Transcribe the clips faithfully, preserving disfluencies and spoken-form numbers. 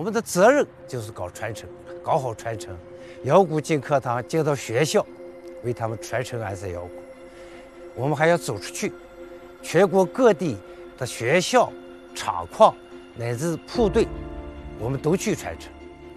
们的责任就是搞传承，搞好传承。腰鼓进课堂，进到学校，为他们传承安塞腰鼓。我们还要走出去，全国各地的学校、厂矿乃至部队，我们都去传承。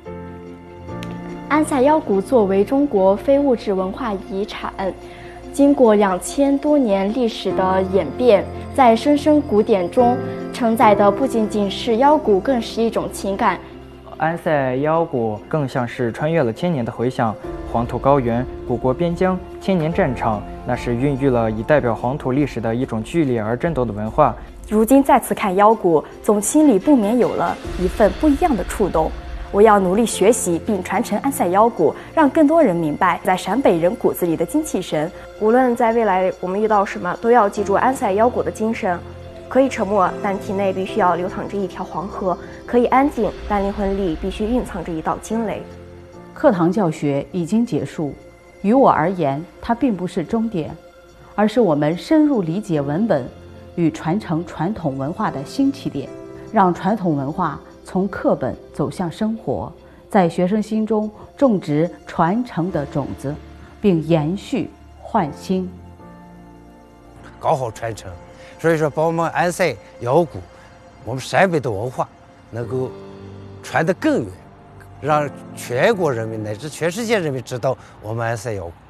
安塞腰鼓作为中国非物质文化遗产，经过两千多年历史的演变，在声声鼓点中承载的不仅仅是腰鼓，更是一种情感。 安塞腰鼓更像是穿越了千年的回响，黄土高原、古国边疆、千年战场，那是孕育了以代表黄土历史的一种剧烈而争斗的文化。 如今再次看腰鼓，总心里不免有了一份不一样的触动。我要努力学习并传承安塞腰鼓，让更多人明白在陕北人骨子里的精气神。 无论在未来我们遇到什么，都要记住安塞腰鼓的精神。可以沉默，但体内必须要流淌着一条黄河；可以安静，但灵魂里必须蕴藏着一道惊雷。 课堂教学已经结束，于我而言，它并不是终点，而是我们深入理解文本与传承传统文化的新起点，让传统文化从课本走向生活，在学生心中种植传承的种子，并延续焕新， 搞好传承。所以说，把我们安塞腰鼓，我们陕北的文化能够传得更远，让全国人民乃至全世界人民知道我们安塞腰鼓。